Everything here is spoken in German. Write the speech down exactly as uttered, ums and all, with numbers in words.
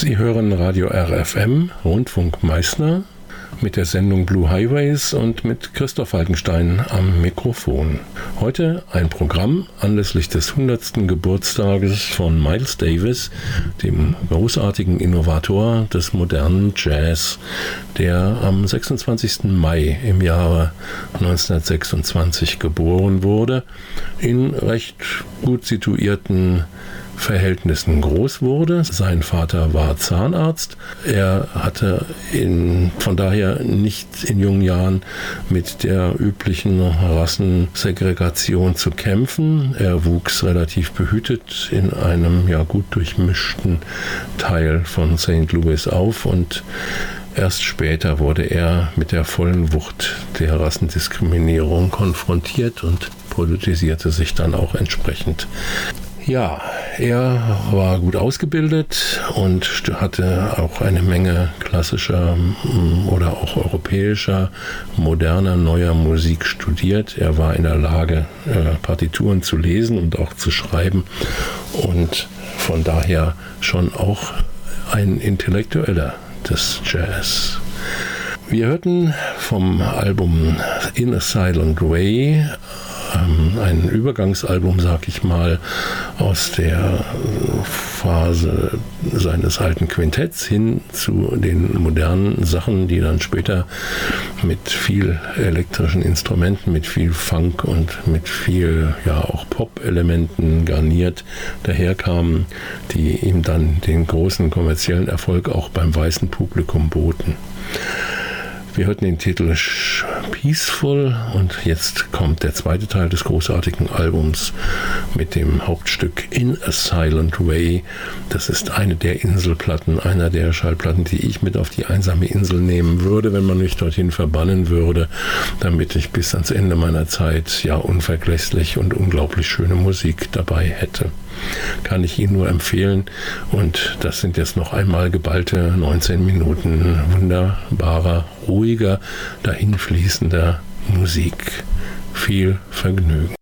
Sie hören Radio R F M, Rundfunk Meißner, mit der Sendung Blue Highways und mit Christoph Falkenstein am Mikrofon. Heute ein Programm anlässlich des hundertsten Geburtstages von Miles Davis, dem großartigen Innovator des modernen Jazz, der am sechsundzwanzigsten Mai im Jahre neunzehnhundertsechsundzwanzig geboren wurde, in recht gut situierten Verhältnissen groß wurde. Sein Vater war Zahnarzt. Er hatte in, von daher nicht in jungen Jahren mit der üblichen Rassensegregation zu kämpfen. Er wuchs relativ behütet in einem ja gut durchmischten Teil von Sankt Louis auf und erst später wurde er mit der vollen Wucht der Rassendiskriminierung konfrontiert und politisierte sich dann auch entsprechend. Ja, er war gut ausgebildet und hatte auch eine Menge klassischer oder auch europäischer, moderner, neuer Musik studiert. Er war in der Lage, Partituren zu lesen und auch zu schreiben und von daher schon auch ein Intellektueller des Jazz. Wir hörten vom Album In a Silent Way, ein Übergangsalbum, sag ich mal, aus der Phase seines alten Quintetts hin zu den modernen Sachen, die dann später mit viel elektrischen Instrumenten, mit viel Funk und mit viel, ja, auch Pop-Elementen garniert daherkamen, die ihm dann den großen kommerziellen Erfolg auch beim weißen Publikum boten. Wir hörten den Titel Peaceful und jetzt kommt der zweite Teil des großartigen Albums mit dem Hauptstück In a Silent Way. Das ist eine der Inselplatten, einer der Schallplatten, die ich mit auf die einsame Insel nehmen würde, wenn man mich dorthin verbannen würde, damit ich bis ans Ende meiner Zeit ja unvergleichlich und unglaublich schöne Musik dabei hätte. Kann ich Ihnen nur empfehlen und das sind jetzt noch einmal geballte neunzehn Minuten wunderbarer, ruhiger, dahinfließender Musik. Viel Vergnügen.